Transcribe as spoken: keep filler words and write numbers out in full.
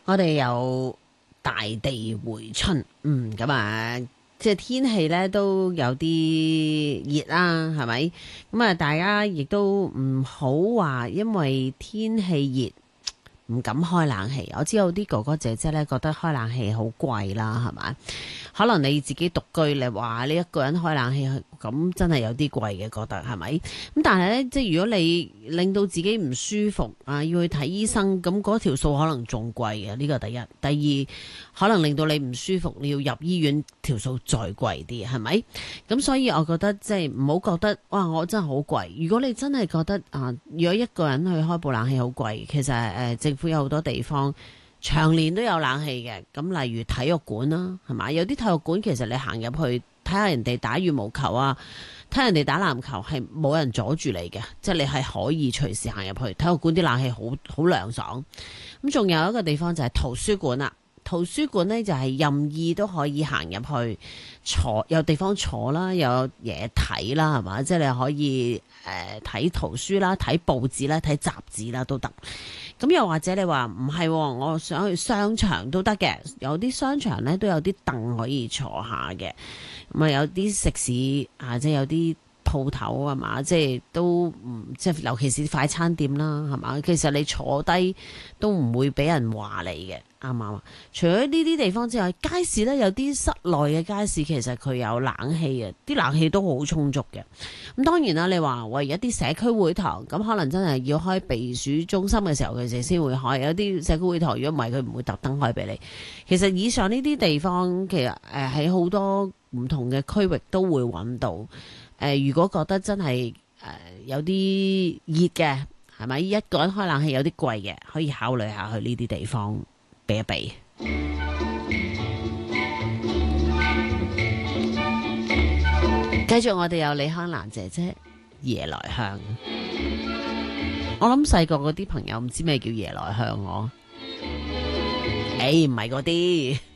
我哋有大地回春，嗯，咁啊，即係天氣咧都有啲熱啦，係咪？咁啊，大家亦都唔好話因為天氣熱唔敢開冷氣。我知有啲哥哥姐姐咧覺得開冷氣好貴啦，係咪？可能你自己獨居，你話你一個人開冷氣，咁真係有啲貴嘅，覺得係咪？咁但係咧，即係如果你令到自己唔舒服啊，要去睇醫生，咁嗰條數可能仲貴嘅。呢個第一，第二可能令到你唔舒服，你要入醫院，條數再貴啲，係咪？咁所以我覺得即係唔好覺得哇，我真係好貴。如果你真係覺得啊，如果一個人去開部冷氣好貴，其實誒、呃、政府有好多地方長年都有冷氣嘅，咁例如體育館啦，係嘛？有啲體育館其實你行入去睇下人哋打羽毛球啊，睇人哋打籃球係冇人阻住你嘅，即係你係可以隨時行入去。體育館啲冷氣好好涼爽。咁仲有一個地方就係圖書館啦，圖書館呢就係任意都可以行入去坐，有地方坐啦，有嘢睇啦，係嘛？即係你可以誒睇、呃、圖書啦、睇報紙啦、睇雜誌啦都得。咁又或者你話唔係，我想去商場都得嘅，有啲商場咧都有啲凳可以坐下嘅，咁啊有啲食肆啊，即係有啲鋪頭啊嘛，即係都唔即係尤其是快餐店啦，係嘛？其實你坐低都唔會俾人話你嘅，啱唔啱啊？除咗呢啲地方之外，街市咧有啲室內嘅街市，其實佢有冷氣嘅，啲冷氣都好充足嘅。咁當然啦，你話為一啲社區會堂，咁可能真係要開避暑中心嘅時候，佢哋先會開。有啲社區會堂，如果唔係，佢唔會特登開俾你。其實以上呢啲地方，其實誒喺好多唔同嘅區域都會揾到。誒、呃，如果覺得真係誒、呃、有啲熱嘅，係咪一個人開冷氣有啲貴嘅，可以考慮下去呢啲地方避一避。繼續我哋有李香蘭姐姐夜來香。我諗細個嗰啲朋友唔知咩叫夜來香，我誒唔係嗰啲。